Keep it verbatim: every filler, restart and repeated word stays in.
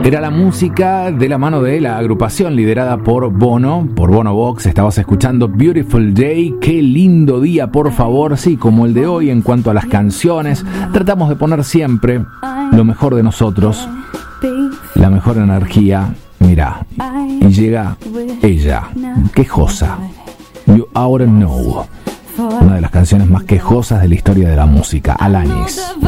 Era la música de la mano de la agrupación liderada por Bono, por Bono Vox. Estabas escuchando Beautiful Day, qué lindo día, por favor. Sí, como el de hoy en cuanto a las canciones, tratamos de poner siempre lo mejor de nosotros, la mejor energía. Mirá, y llega ella, quejosa, You Oughta Know, una de las canciones más quejosas de la historia de la música, Alanis.